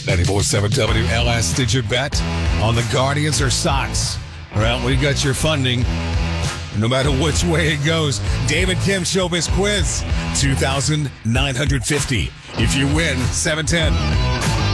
94.7 WLS. Did you bet on the Guardians or Sox? Well, we got your funding. No matter which way it goes. David Kim Showbiz Quiz, 2,950. If you win, 710.